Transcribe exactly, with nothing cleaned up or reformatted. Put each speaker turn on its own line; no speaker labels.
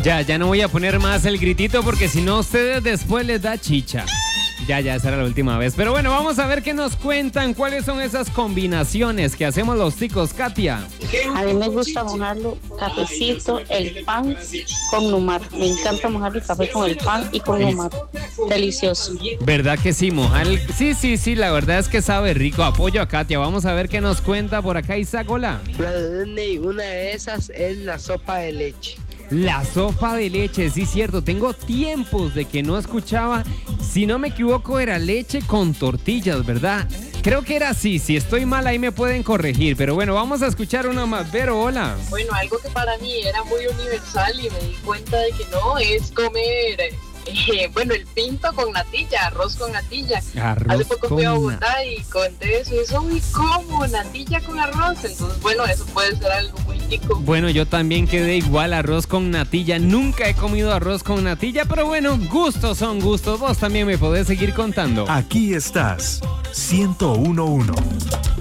Ya, ya no voy a poner más el gritito porque si no, a ustedes después les da chicha. Ya, ya, esa era la última vez. Pero bueno, vamos a ver qué nos cuentan. ¿Cuáles son esas combinaciones que hacemos los ticos, Katia?
A mí me gusta mojarlo, cafecito, el pan con numar. Me encanta mojar el café con el pan y con numar. Delicioso.
¿Verdad que sí, mojar? el- Sí, sí, sí, la verdad es que sabe rico. Apoyo a Katia. Vamos a ver qué nos cuenta por acá Isaac. Hola.
Y una de esas es la sopa de leche.
La sopa de leche, sí, cierto. Tengo tiempos de que no escuchaba. Si no me equivoco, era leche con tortillas, ¿verdad? Creo que era así. Si estoy mal, ahí me pueden corregir. Pero bueno, vamos a escuchar una más. Vero, hola.
Bueno, algo que para mí era muy universal y me di cuenta de que no, es comer, eh, bueno, el pinto con natilla, arroz con natilla.
Arroz
Hace poco fui a
con
Bogotá y conté eso y eso, uy, ¿cómo? Natilla con arroz. Entonces, bueno, eso puede ser algo muy rico.
Bueno, yo también quedé igual, arroz con natilla. Nunca he comido arroz con natilla, pero bueno, gustos son gustos. Vos también me podés seguir contando.
Aquí estás, ciento uno punto uno.